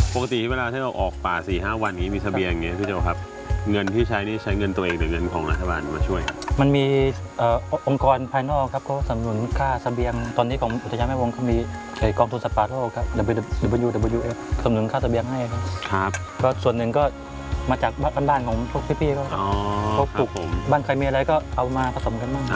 ปกติเวลาที่เราออกป่า 4-5 วันนี้มีเสบียงอย่างเงี้ยพี่โจครับเงินที่ใช้นี่ใช้เงินตัวเองหรือเงินของรัฐบาลมาช่วยครับมันมีองค์กรภายนอกครับเขาสนับสนุนค่าเสบียงตอนนี้ของอุทยานแม่วงเขามีกองทุนสัตว์ป่าโลกครับ WWF สนับสนุนค่าเสบียงให้ครับก็ส่วนหนึ่งก็มาจากบ้านของพวกพี่ๆก็เขาปลูกบ้านใครมีอะไรก็เอามาผสมกันบ้าง